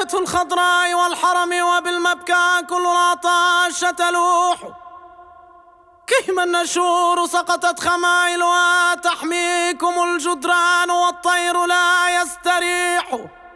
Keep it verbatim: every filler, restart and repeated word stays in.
ذات الخضراء والحرم وبالمبكى كل العطاش تلوح. كيما النشور سقطت خمائلها تحميكم الجدران والطير لا يستريح.